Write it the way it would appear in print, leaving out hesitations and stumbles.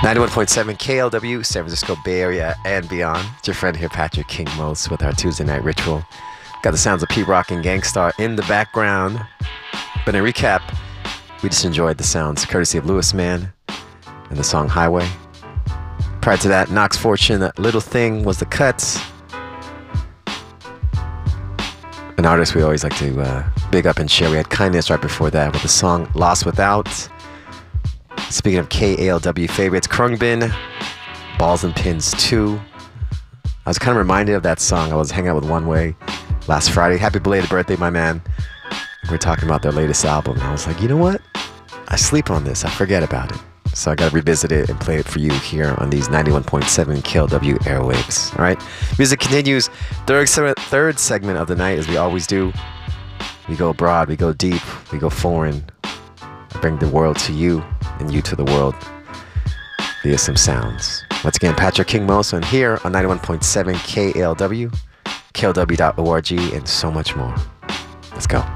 91.7 KLW, San Francisco Bay Area and beyond. It's your friend here, Patrick King Mose, with our Tuesday Night Ritual. Got the sounds of Pete Rock and Gang Starr in the background. But in recap, we just enjoyed the sounds courtesy of Louis Mann and the song Highway. Prior to that, Knox Fortune, Little Thing was the cuts. An artist we always like to big up and share. We had Kindness right before that with the song Lost Without. Speaking of KALW favorites, Krungbin, Balls and Pins 2. I was kind of reminded of that song. I was hanging out with One Way last Friday. Happy belated birthday, my man. We were talking about their latest album. And I was like, you know what? I sleep on this. I forget about it. So I got to revisit it and play it for you here on these 91.7 KLW airwaves. All right? Music continues. Third segment of the night, as we always do. We go broad, we go deep, we go foreign. I bring the world to you and you to the world via some sounds. Once again, Patrick King Mose here on 91.7 KLW, klw.org, and so much more. Let's go.